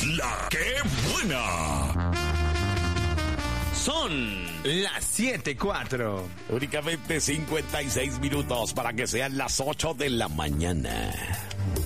La que buena. Son las 7:04. Únicamente 56 minutos para que sean las 8 de la mañana.